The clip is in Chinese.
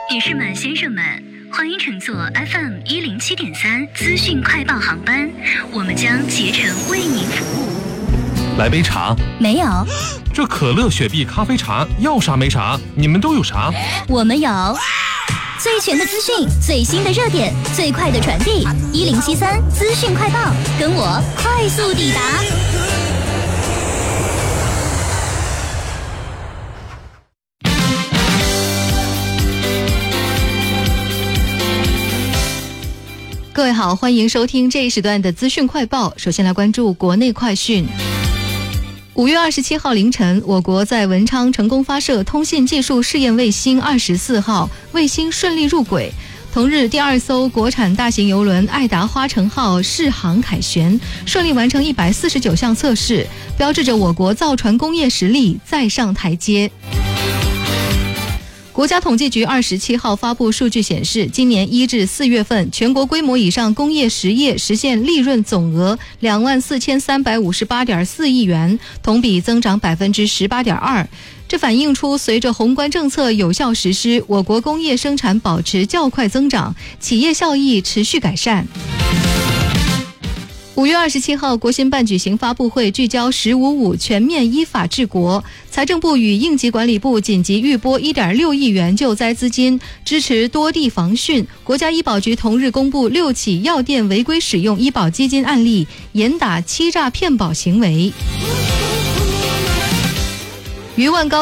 女士们、先生们，欢迎乘坐 FM107.3资讯快报航班，我们将竭诚为您服务。 来杯茶？ 没有。 这可乐、雪碧、咖啡茶要啥没啥？你们都有啥？ 我们有最全的资讯，最新的热点，最快的传递。1073资讯快报，跟我快速抵达。 各位好，欢迎收听这一时段的资讯快报。首先来关注国内快讯。5月27号凌晨，我国在文昌成功发射通信技术试验卫星24号，卫星顺利入轨。同日，第2艘国产大型邮轮爱达花城号试航凯旋，顺利完成149项测试，标志着我国造船工业实力再上台阶。国家统计局27号发布数据显示，今年1至4月份，全国规模以上工业实业实现利润总额24358.4亿元，同比增长18.2%。这反映出随着宏观政策有效实施，我国工业生产保持较快增长，企业效益持续改善。5月27号，国新办举行发布会，聚焦“15.5”全面依法治国。财政部与应急管理部紧急预拨1.6亿元救灾资金，支持多地防汛。国家医保局同日公布6起药店违规使用医保基金案例，严打欺诈骗保行为。余万高